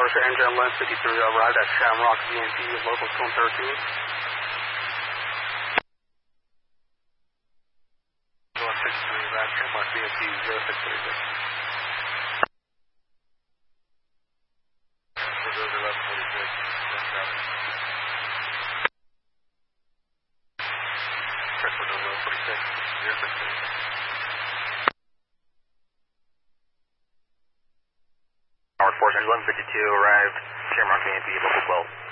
Porsche engine 1153 arrived at Shamrock VNP, local 113. 163 arrived Shamrock VNP 0636. Porsche 1152 arrived, Shamrock VNP, local 12.